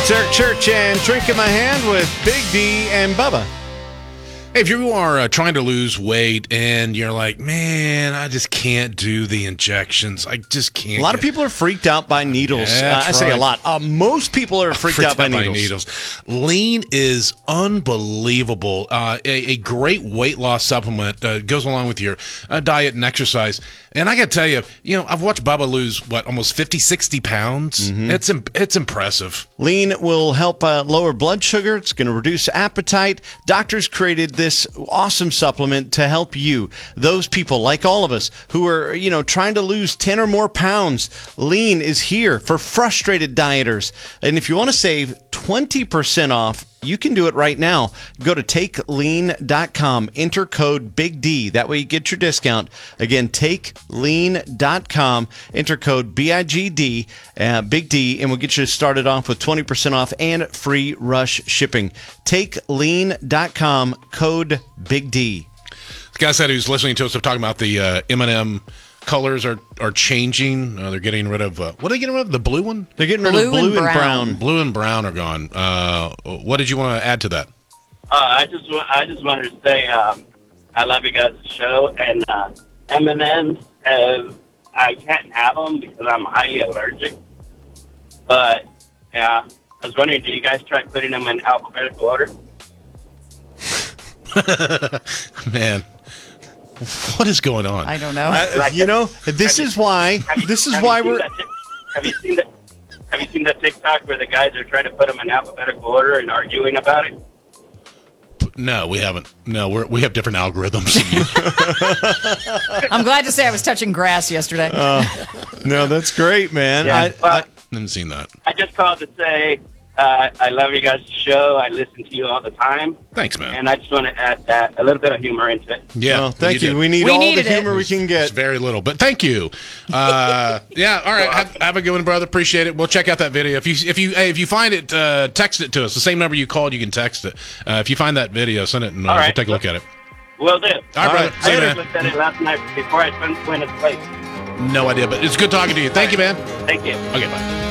It's Eric Church and Drink in My Hand with Big D and Bubba. Hey, if you are trying to lose weight and you're like, man, I just can't do the injections. I just can't. A lot of people are freaked out by needles. Yeah, I say a lot. Most people are freaked out by needles. Lean is unbelievable. A great weight loss supplement goes along with your diet and exercise. And I got to tell you, I've watched Bubba lose, almost 50, 60 pounds. Mm-hmm. It's impressive. Lean will help lower blood sugar. It's going to reduce appetite. Doctors created this awesome supplement to help you, those people like all of us who are, trying to lose 10 or more pounds. Lean is here for frustrated dieters. And if you want to save 20% off, you can do it right now. Go to takelean.com, enter code Big D. That way you get your discount. Again, takelean.com, enter code BIGD, Big D, and we'll get you started off with 20% off and free rush shipping. Takelean.com, code Big D. The guy said who's listening to us talking about the M&M colors are changing. They're getting rid of what are they getting rid of? The blue one? They're getting rid of blue and brown. Blue and brown are gone. What did you want to add to that? I just wanted to say I love you guys' show, and M&M's. I can't have them because I'm highly allergic. But yeah, I was wondering, do you guys try putting them in alphabetical order? Man. What is going on? I don't know. This is why we're. Have you seen the TikTok where the guys are trying to put them in alphabetical order and arguing about it? No, we haven't. No, we have different algorithms. I'm glad to say I was touching grass yesterday. No, that's great, man. Yeah, I haven't seen that. I just called to say I love you guys' show. I listen to you all the time. Thanks, man. And I just want to add that a little bit of humor into it. Yeah, thank you. We need all the humor we can get. It's very little, but thank you. Yeah, all right. Have a good one, brother. Appreciate it. We'll check out that video. If you find it, text it to us. The same number you called, you can text it. If you find that video, send it, and we'll take a look at it. Will do. All right, brother. See you, man. I looked at it last night before I went to sleep. No idea, but it's good talking to you. Thank you, man. Thank you. Okay, bye.